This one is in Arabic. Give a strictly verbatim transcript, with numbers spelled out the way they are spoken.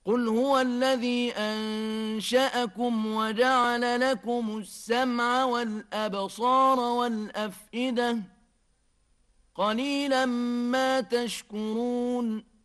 قل هو الذي أنشأكم وجعل لكم السمع والأبصار والأفئدة قليلا ما تشكرون